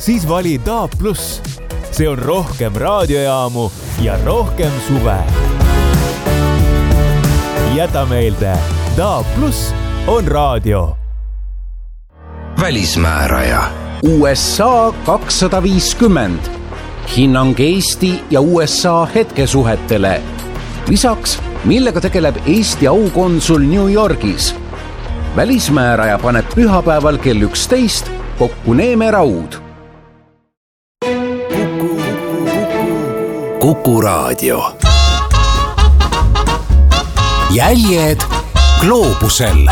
siis vali DAB+. See on rohkem raadiojaamu ja rohkem suve. Jäta meelde, DAB+ on raadio. Välismääraja. USA 250. Hinnang Eesti ja USA hetkesuhetele. Lisaks, millega tegeleb Eesti aukonsul New Yorgis. Välismääraja paneb pühapäeval kell 11 kokku Neeme Raud. Kuku Raadio. Jäljed gloobusel.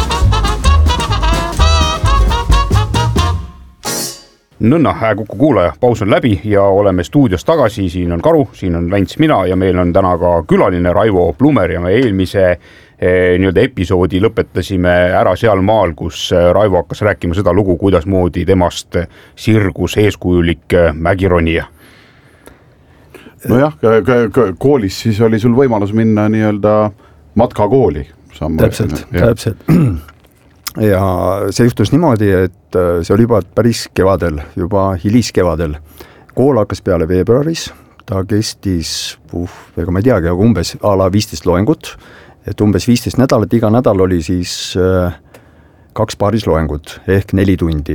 Nõnna, Kuku kuulaja, paus on läbi ja oleme stuudios tagasi. Siin on Karu, siin on Länts mina ja meil on täna ka külaline Raivo Plumer ja me eelmise episoodi lõpetasime ära seal maal, kus Raivo hakkas rääkima seda lugu, kuidas moodi temast sirgus eeskujulik mägironija. Nojah, koolis siis oli sul võimalus minna nii-öelda matkakooli. Täpselt. Ja see juhtus niimoodi, et see oli juba päris kevadel, juba hiliskevadel. Kool hakkas peale veebruaris, ta kestis, ega ma ei teagi, aga umbes ala 15 loengut, et umbes 15 nädalat, iga nädal oli siis 2 paaris loengut ehk 4 tundi.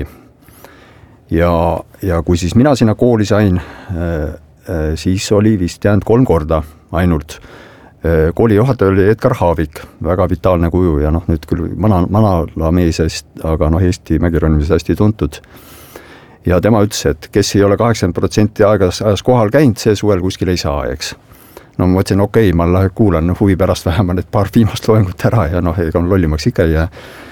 Ja kui siis mina sinna kooli sain, siis oli vist jäänud 3 korda ainult. Kooli juhataja oli Edgar Haavik, väga vitaalne kuju ja nüüd küll manala meesest, aga Eesti mägironimisest hästi tuntud. Ja tema ütles, et kes ei ole 80% ajas kohal käinud, see suvel kuskil ei saa, eks. Ma mõtlesin, okei, ma kuulan huvi pärast vähemalt need paar viimast loengut ära ja ega on lollimaks ikka ei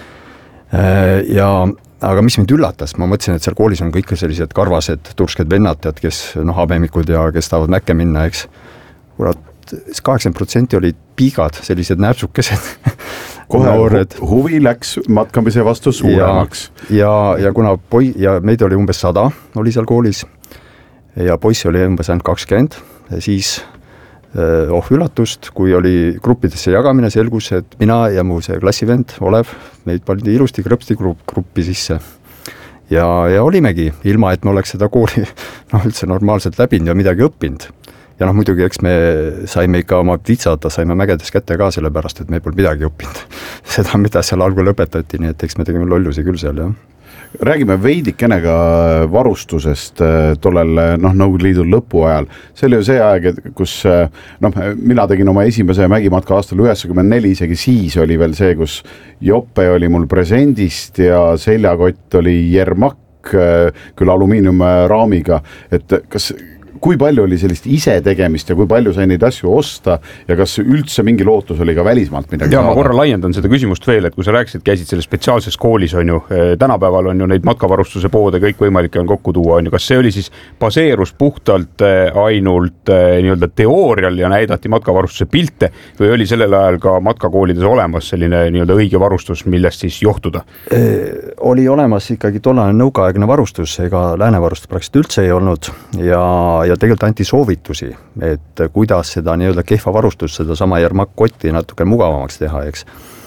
jää. Aga mis mind üllatas, ma mõtlesin, et seal koolis on kõik sellised karvased, tursked vennad, kes habemikud ja kes tahavad mäkke minna, eks. Kurat, 80% olid piigad, sellised näpsukesed. Kohe huvi läks matkamise vastu suuremaks. Ja kuna ja meid oli umbes 100, oli seal koolis, ja poissi oli umbes ainult 20, siis üllatust, kui oli gruppidesse jagamine, selgus, et mina ja mu see klassivend Olev, meid pandi ilusti krõpsti gruppi sisse. Ja olimegi, ilma et me oleks seda kooli üldse normaalselt läbinud ja midagi õppinud. Ja muidugi, eks me saime ikka oma vitsata, saime mägedes kätte ka sellepärast, et me polnud midagi õppinud. Seda, mida seal algul õpetati, nii et eks me tegime lollusi küll seal, jah. Räägime veidikene ka varustusest tollel Nõukogude Liidu lõpu ajal. See oli ju see aeg, kus mina tegin oma esimese mägimatka aastal 94, isegi siis oli veel see, kus jope oli mul presendist ja seljakott oli Jermak, küll alumiiniumraamiga, et kui palju oli sellist ise tegemist ja kui palju sai neid asju osta ja kas üldse mingi lootus oli ka välismaalt midagi saada? Ma korra laiendan seda küsimust veel, et kui sa rääkisid, käisid selles spetsiaalses koolis, on ju, tänapäeval on ju neid matkavarustuse poode kõik võimalikke on kokku tuua, on ju, kas see oli siis baseerus puhtalt ainult nii-öelda teoorial ja näidati matkavarustuse pilte või oli sellel ajal ka matkakoolides olemas selline nii-öelda õige varustus, millest siis johtuda? Oli olemas ikkagi tollane nõukaaegne varustus, ega lääne varustus praktiliselt üldse ei olnud ja tegelikult anti soovitusi, et kuidas seda nii-öelda kehva varustust, seda sama Jermak-kotti natuke mugavamaks teha, eks.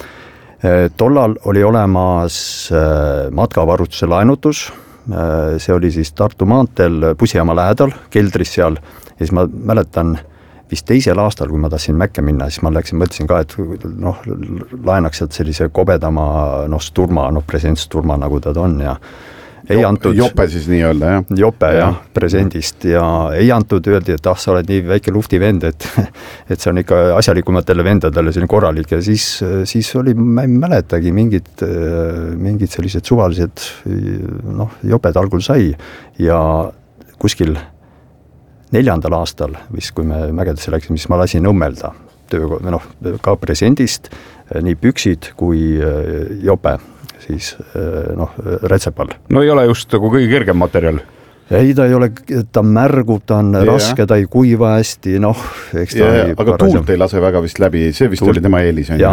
Tollal oli olemas matkavarustuse laenutus, see oli siis Tartu maanteel Pusijaama lähedal, keldris seal, ja siis ma mäletan vist 2. aastal, kui ma tahtsin Mäkke minna, siis ma mõtlesin ka, et laenaks sealt sellise kobedama sturma, presentsturma, nagu ta on ja ei antud, jope siis nii-öelda, jah? Jope, jah, presendist ja ei antud, öeldi, et sa oled nii väike luftivend, et see on ikka asjalikumatele vendadele selline korralik ja siis oli, ma ei mäletagi, mingid sellised suvalised joped algul sai ja kuskil 4. aastal, vist kui me mägedesse läksime, siis ma lasin õmmelda ka presendist, nii püksid kui jope siis retsepal. No ei ole just kõige kergem materjal. Ei, ta ei ole, ta märgub, ta on raske, ta ei kuiva hästi, eks ta aga tuult ei lase väga vist läbi, see vist oli tema eelis. Ja.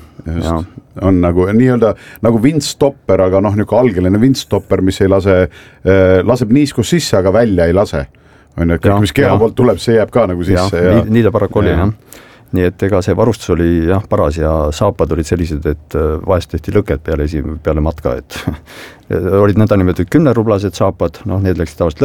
On nagu nii-öelda nagu windstopper, aga niuke algeline windstopper, mis ei laseb niiskus sisse, aga välja ei lase. Kõik, mis keha poolt tuleb, see jääb ka nagu sisse. Nii ta paraku oli, jah. Nii et ega see varustus oli paras ja saapad olid sellised, et vahest tehti lõket peale matka, et olid nõnda nimetatud 10 rublased saapad, need läksid tavaliselt